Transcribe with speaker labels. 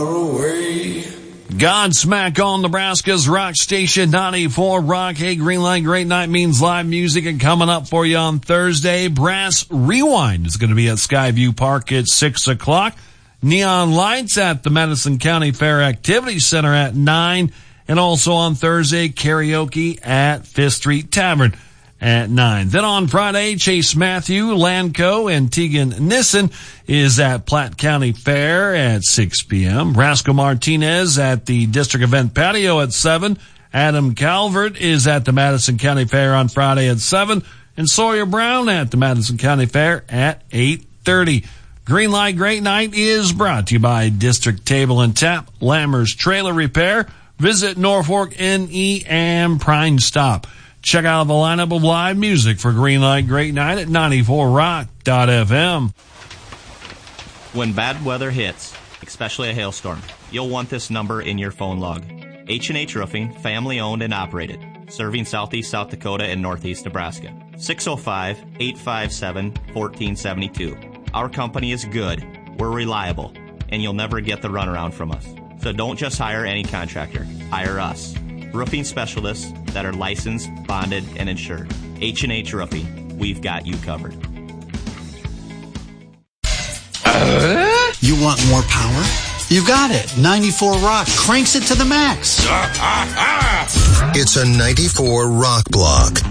Speaker 1: Godsmack on Nebraska's rock station 94 Rock. Hey, Green Light Great Night means live music, and coming up for you on Thursday, Brass Rewind is going to be at Skyview Park at 6 o'clock. Neon Lights at the Madison County Fair Activity Center at 9. And also on Thursday, karaoke at Fifth Street Tavern at 9. Then on Friday, Chase Matthew, Lanco, and Tegan Nissen is at Platte County Fair at 6 p.m. Rascal Martinez at the District Event Patio at 7. Adam Calvert is at the Madison County Fair on Friday at 7. And Sawyer Brown at the Madison County Fair at 8:30. Green Light Great Night is brought to you by District Table and Tap, Lammer's Trailer Repair, Visit Norfolk NE, and Prime Stop. Check out the lineup of live music for Green Light Great Night at 94rock.fm.
Speaker 2: When bad weather hits, especially a hailstorm, you'll want this number in your phone log. H&H Roofing, family owned and operated, serving southeast South Dakota and northeast Nebraska. 605-857-1472. Our company is good, we're reliable, and you'll never get the runaround from us. So don't just hire any contractor, hire us. Roofing specialists that are licensed, bonded, and insured. H&H Roofing. We've got you covered.
Speaker 3: You want more power? You got it. 94 Rock cranks it to the max.
Speaker 4: It's a 94 Rock block.